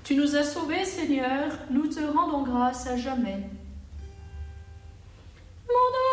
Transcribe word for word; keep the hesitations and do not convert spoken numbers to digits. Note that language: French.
Tu nous as sauvés, Seigneur, nous te rendons grâce à jamais. Mon